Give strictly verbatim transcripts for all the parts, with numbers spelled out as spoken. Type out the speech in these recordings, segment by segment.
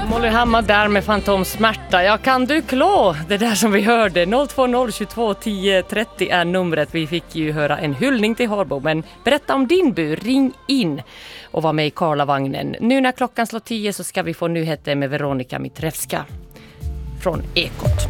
Molly Hammar där med Fantomsmärta. Ja, kan du klå det där som vi hörde? noll två noll tjugotvå tio trettio är numret. Vi fick ju höra en hyllning till Harbo, men berätta om din bur. Ring in och var med i Karlavagnen. Nu när klockan slår tio så ska vi få nyheter med Veronika Mitrevska från Ekot.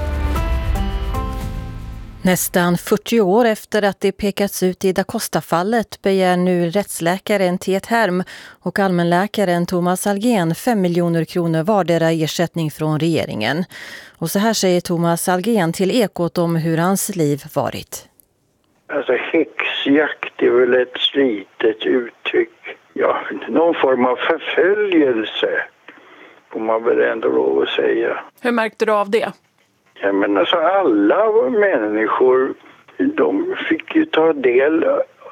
Nästan fyrtio år efter att det pekats ut i Da Costa-fallet begär nu rättsläkaren Tet Herm och allmänläkaren Thomas Algén fem miljoner kronor vardera ersättning från regeringen. Och så här säger Thomas Algén till Ekot om hur hans liv varit. Alltså häxjakt är väl ett slitet uttryck. Ja, någon form av förföljelse får man väl ändå lov att säga. Hur märkte du av det? Ja, men alltså alla människor, de fick ju ta del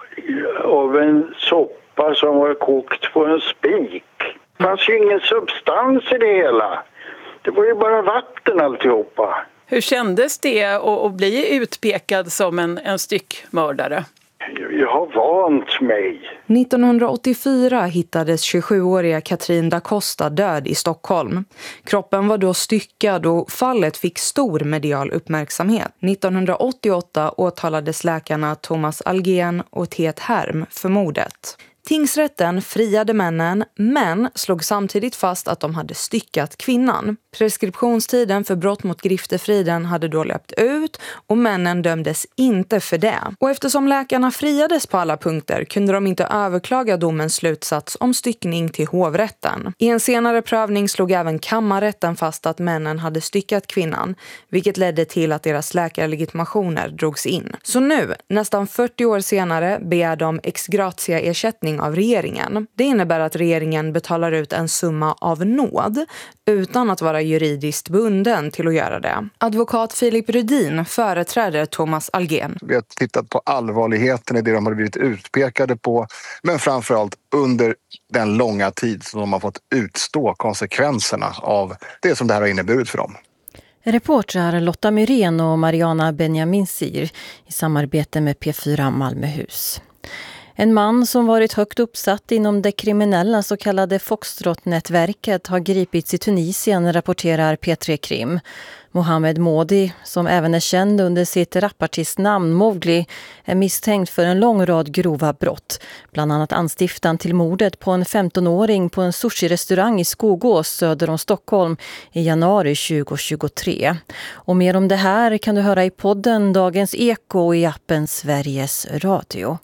av en soppa som var kokt på en spik. Det fanns ju ingen substans i det hela. Det var ju bara vatten alltihopa. Hur kändes det att bli utpekad som en, en styckmördare? Jag har vant mig. nittonhundraåttiofyra hittades tjugosjuåriga Katrin da Costa död i Stockholm. Kroppen var då styckad och fallet fick stor medial uppmärksamhet. nittonhundraåttioåtta åtalades läkarna Thomas Algén och Tet Herm för mordet. Tingsrätten friade männen, men slog samtidigt fast att de hade styckat kvinnan. Preskriptionstiden för brott mot griftefriden hade då löpt ut och männen dömdes inte för det. Och eftersom läkarna friades på alla punkter kunde de inte överklaga domens slutsats om styckning till hovrätten. I en senare prövning slog även kammarrätten fast att männen hade styckat kvinnan, vilket ledde till att deras läkarlegitimationer drogs in. Så nu, nästan fyrtio år senare, begär de ex gratia ersättning av regeringen. Det innebär att regeringen betalar ut en summa av nåd utan att vara juridiskt bunden till att göra det. Advokat Filip Rudin företräder Thomas Algén. Vi har tittat på allvarligheten i det de har blivit utpekade på, men framförallt under den långa tid som de har fått utstå konsekvenserna av det som det här har inneburit för dem. Reportrar Lotta Myrén och Mariana Benjaminsir i samarbete med P fyra Malmöhus. En man som varit högt uppsatt inom det kriminella så kallade Foxtrot-nätverket har gripits i Tunisien, rapporterar P tre Krim. Mohammed Modi, som även är känd under sitt rapartistnamn Mowgli, är misstänkt för en lång rad grova brott. Bland annat anstiftan till mordet på en femtonåring på en sushi-restaurang i Skogås söder om Stockholm i januari tjugohundratjugotre. Och mer om det här kan du höra i podden Dagens Eko och i appen Sveriges Radio.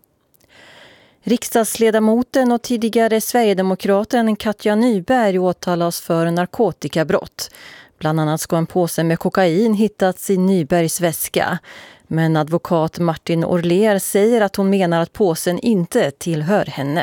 Riksdagsledamoten och tidigare Sverigedemokraten Katja Nyberg åtalas för narkotikabrott. Bland annat ska en påse med kokain hittats i Nybergs väska. Men advokat Martin Orler säger att hon menar att påsen inte tillhör henne.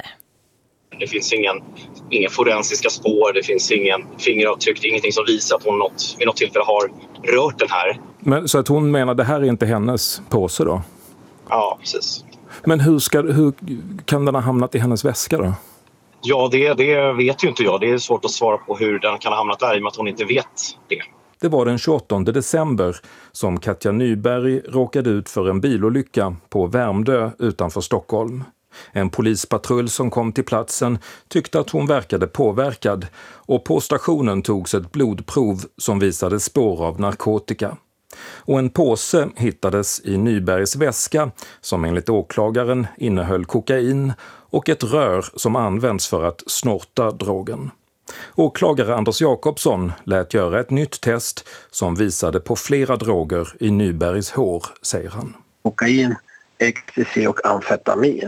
Det finns ingen, ingen forensiska spår, det finns ingen fingeravtryck, ingenting som visar att hon något, vid något tillfälle har rört den här. Men, så att hon menar att det här är inte hennes påse då? Ja, precis. Men hur, ska, hur kan den ha hamnat i hennes väska då? Ja, det, det vet ju inte jag. Det är svårt att svara på hur den kan ha hamnat där i och med att hon inte vet det. Det var den tjugoåttonde december som Katja Nyberg råkade ut för en bilolycka på Värmdö utanför Stockholm. En polispatrull som kom till platsen tyckte att hon verkade påverkad och på stationen togs ett blodprov som visade spår av narkotika. Och en påse hittades i Nybergs väska som enligt åklagaren innehöll kokain och ett rör som används för att snorta drogen. Åklagare Anders Jakobsson lät göra ett nytt test som visade på flera droger i Nybergs hår, säger han. Kokain, ecstasy och amfetamin.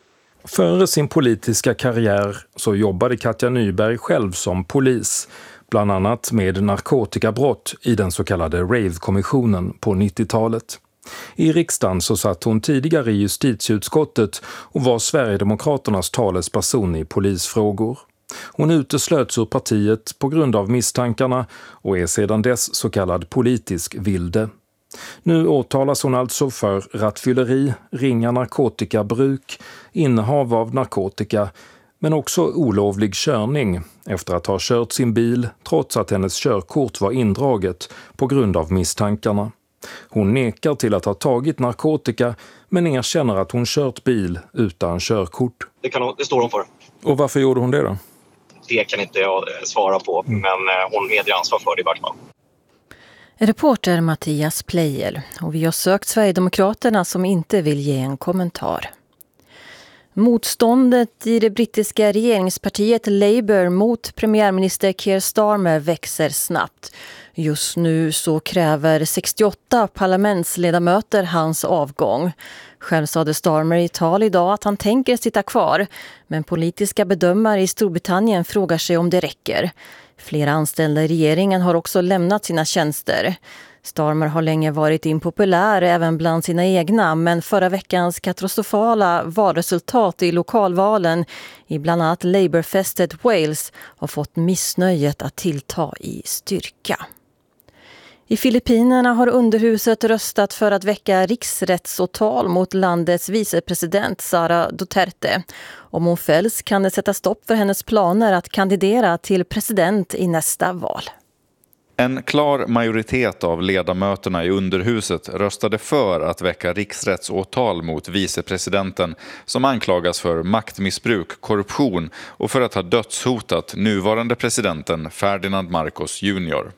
Före sin politiska karriär så jobbade Katja Nyberg själv som polis, bland annat med narkotikabrott i den så kallade Rave-kommissionen på nittiotalet. I riksdagen så satt hon tidigare i justitieutskottet och var Sverigedemokraternas talesperson i polisfrågor. Hon uteslöts ur partiet på grund av misstankarna och är sedan dess så kallad politisk vilde. Nu åtalas hon alltså för rattfylleri, ringa narkotikabruk, innehav av narkotika, men också olovlig körning efter att ha kört sin bil trots att hennes körkort var indraget på grund av misstankarna. Hon nekar till att ha tagit narkotika men erkänner att hon kört bil utan körkort. Det, kan hon, det står hon för. Och varför gjorde hon det då? det kan inte jag svara på, men hon medger ansvar för det i vart fall. Reporter Mattias Pleijel, och vi har sökt Sverigedemokraterna som inte vill ge en kommentar. Motståndet i det brittiska regeringspartiet Labour mot premiärminister Keir Starmer växer snabbt. Just nu så kräver sextioåtta parlamentsledamöter hans avgång. Själv sade Starmer i tal idag att han tänker sitta kvar, men politiska bedömare i Storbritannien frågar sig om det räcker. Flera anställda i regeringen har också lämnat sina tjänster. Starmer har länge varit impopulär även bland sina egna, men förra veckans katastrofala valresultat i lokalvalen i bland annat Labourfästet Wales har fått missnöjet att tillta i styrka. I Filippinerna har underhuset röstat för att väcka riksrättsåtal mot landets vicepresident Sara Duterte. Om hon fälls kan det sätta stopp för hennes planer att kandidera till president i nästa val. En klar majoritet av ledamöterna i underhuset röstade för att väcka riksrättsåtal mot vicepresidenten som anklagas för maktmissbruk, korruption och för att ha dödshotat nuvarande presidenten Ferdinand Marcos junior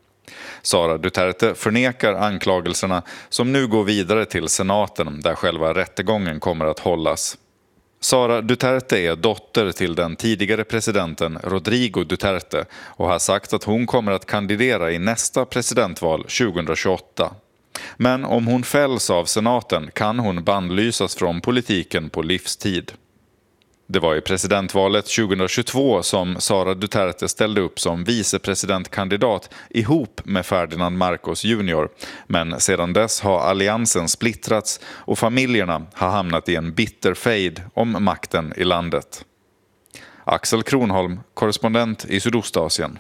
Sara Duterte förnekar anklagelserna som nu går vidare till senaten där själva rättegången kommer att hållas. Sara Duterte är dotter till den tidigare presidenten Rodrigo Duterte och har sagt att hon kommer att kandidera i nästa presidentval tjugohundratjugoåtta. Men om hon fälls av senaten kan hon bannlysas från politiken på livstid. Det var i presidentvalet tjugohundratjugotvå som Sara Duterte ställde upp som vicepresidentkandidat ihop med Ferdinand Marcos junior Men sedan dess har alliansen splittrats och familjerna har hamnat i en bitter fejd om makten i landet. Axel Kronholm, korrespondent i Sydostasien.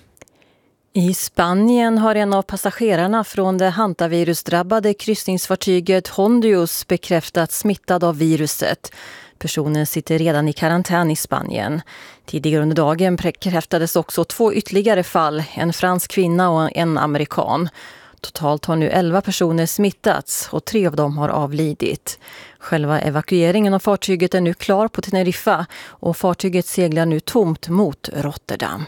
I Spanien har en av passagerarna från det hantavirusdrabbade kryssningsfartyget Hondius bekräftats smittad av viruset. Personen sitter redan i karantän i Spanien. Tidigare under dagen bekräftades också två ytterligare fall, en fransk kvinna och en amerikan. Totalt har nu elva personer smittats och tre av dem har avlidit. Själva evakueringen av fartyget är nu klar på Teneriffa och fartyget seglar nu tomt mot Rotterdam.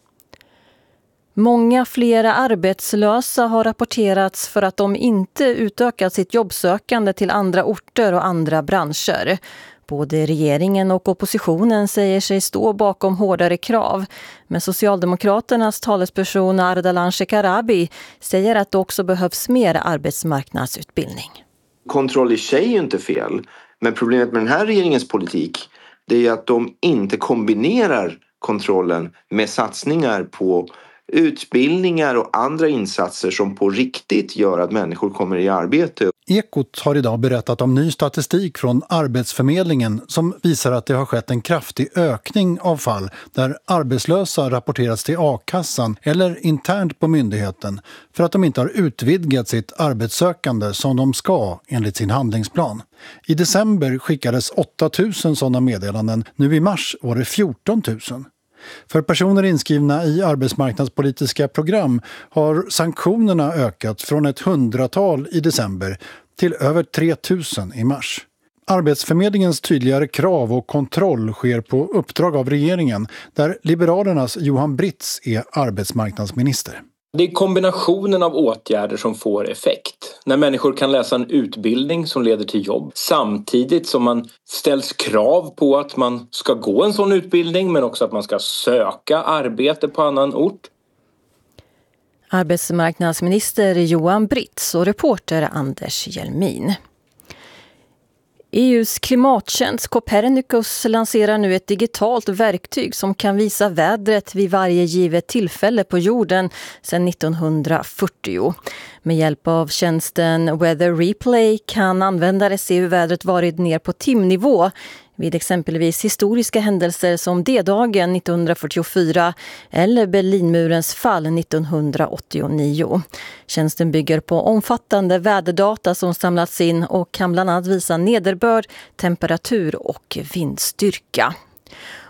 Många flera arbetslösa har rapporterats för att de inte utökat sitt jobbsökande till andra orter och andra branscher. Både regeringen och oppositionen säger sig stå bakom hårdare krav. Men Socialdemokraternas talesperson Ardalan Shekarabi säger att det också behövs mer arbetsmarknadsutbildning. Kontroll i sig är inte fel, men problemet med den här regeringens politik det är att de inte kombinerar kontrollen med satsningar på utbildningar och andra insatser som på riktigt gör att människor kommer i arbete. Ekot har idag berättat om ny statistik från Arbetsförmedlingen som visar att det har skett en kraftig ökning av fall där arbetslösa rapporterats till a-kassan eller internt på myndigheten för att de inte har utvidgat sitt arbetssökande som de ska enligt sin handlingsplan. I december skickades åtta tusen sådana meddelanden, nu i mars var det fjorton tusen. För personer inskrivna i arbetsmarknadspolitiska program har sanktionerna ökat från ett hundratal i december till över tre tusen i mars. Arbetsförmedlingens tydligare krav och kontroll sker på uppdrag av regeringen där Liberalernas Johan Britz är arbetsmarknadsminister. Det är kombinationen av åtgärder som får effekt. När människor kan läsa en utbildning som leder till jobb samtidigt som man ställs krav på att man ska gå en sån utbildning men också att man ska söka arbete på annan ort. Arbetsmarknadsminister Johan Britz och reporter Anders Hjelmin. E U:s klimattjänst Copernicus lanserar nu ett digitalt verktyg som kan visa vädret vid varje givet tillfälle på jorden sedan nittonhundrafyrtio. Med hjälp av tjänsten Weather Replay kan användare se hur vädret varit ner på timnivå vid exempelvis historiska händelser som D-dagen nittonhundrafyrtiofyra eller Berlinmurens fall nittonhundraåttionio. Tjänsten bygger på omfattande väderdata som samlats in och kan bland annat visa nederbörd, temperatur och vindstyrka.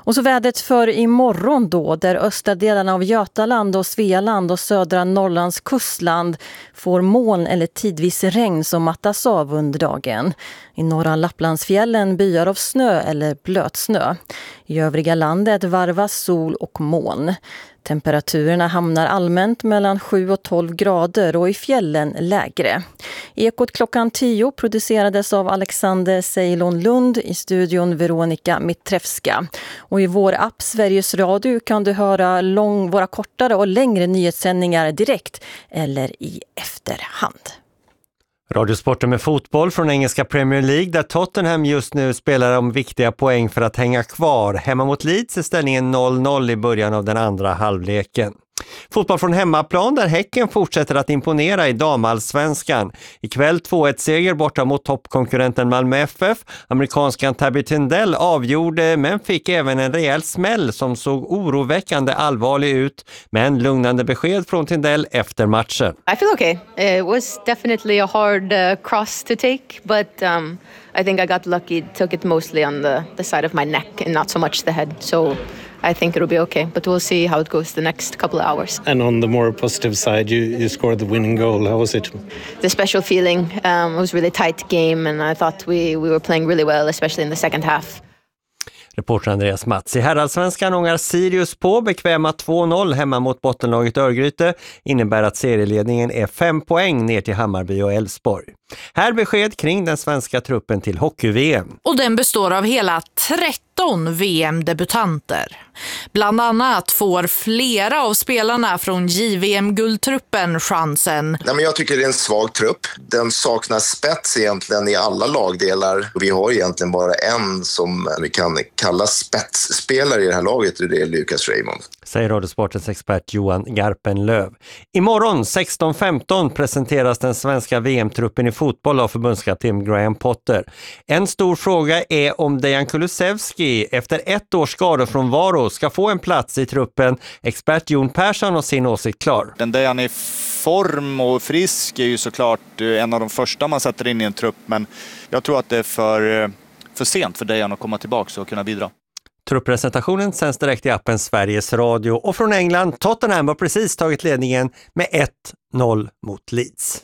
Och så vädret för imorgon då, där östra delarna av Götaland och Svealand och södra Norrlands kustland får moln eller tidvis regn som mattas av under dagen. I norra Lapplandsfjällen byar av snö eller blötsnö. I övriga landet varvas sol och moln. Temperaturerna hamnar allmänt mellan sju och tolv grader och i fjällen lägre. Ekot klockan tio producerades av Alexander Ceylon Lund, i studion Veronika Mitrevska. Och i vår app Sveriges Radio kan du höra lång, våra kortare och längre nyhetssändningar direkt eller i efterhand. Radiosporten med fotboll från engelska Premier League, där Tottenham just nu spelar om viktiga poäng för att hänga kvar. Hemma mot Leeds är ställningen noll noll i början av den andra halvleken. Fotboll från hemmaplan, där Häcken fortsätter att imponera i damallsvenskan. Ikväll två ett seger borta mot toppkonkurrenten Malmö F F. Amerikanskan Tabby Tindell avgjorde, men fick även en rejäl smäll som såg oroväckande allvarlig ut. Men lugnande besked från Tindell efter matchen. I feel okay. It was definitely a hard uh, cross to take, but um, I think I got lucky. Took it mostly on the, the side of my neck and not so much the head. So I think it'll be okay, but we'll see how it goes the next couple of hours. And on the more positive side, you, you scored the winning goal. How was it? The special feeling. Um, it was a really tight game, and I thought we, we were playing really well, especially in the second half. Reporter Andreas Mats. I herrallsvenskan ångar Sirius på bekväma två noll hemma mot bottenlaget Örgryte. Innebär att serieledningen är fem poäng ner till Hammarby och Elfsborg. Här besked kring den svenska truppen till hockey-V M. Och den består av hela tretton V M-debutanter. Bland annat får flera av spelarna från J V M-guldtruppen chansen. Nej, men jag tycker det är en svag trupp. Den saknar spets egentligen i alla lagdelar. Vi har egentligen bara en som vi kan kalla spetsspelare i det här laget, och det är Lucas Raymond. Säger Radiosportens expert Johan Garpenlöv. Imorgon sexton femton presenteras den svenska V M-truppen i fotboll av förbundskapten Graham Potter. En stor fråga är om Dejan Kulusevski efter ett års skadefrånvaro ska få en plats i truppen. Expert Jon Persson har sin åsikt klar. Den Dejan är i form och frisk är ju såklart en av de första man sätter in i en trupp, men jag tror att det är för, för sent för Dejan att komma tillbaka och kunna bidra. Truppresentationen sänds direkt i appen Sveriges Radio, och från England, Tottenham har precis tagit ledningen med ett noll mot Leeds.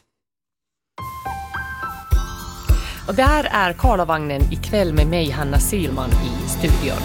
Och där är Karlavagnen ikväll med mig, Hanna Silman, i studion.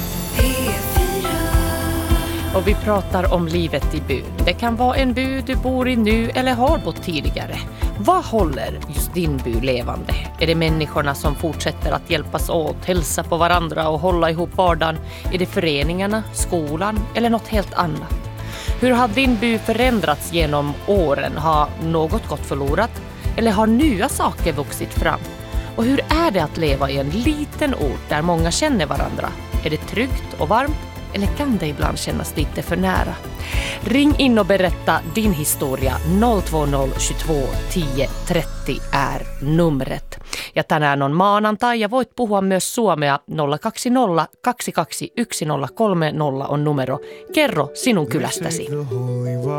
Och vi pratar om livet i byn. Det kan vara en by du bor i nu eller har bott tidigare. Vad håller just din by levande? Är det människorna som fortsätter att hjälpas åt, hälsa på varandra och hålla ihop vardagen? Är det föreningarna, skolan eller något helt annat? Hur har din by förändrats genom åren? Har något gått förlorat? Eller har nya saker vuxit fram? Och hur är det att leva i en liten ort där många känner varandra? Är det tryggt och varmt? Eller kan det ibland kännas lite för nära? Ring in och berätta din historia. noll två noll tjugotvå tio trettio är numret. Ja tänään on maanantai ja voit puhua myös suomea. nolla kaksi nolla kaksi kaksi yksi nolla kolme nolla on numero. Kerro sinun kylästäsi.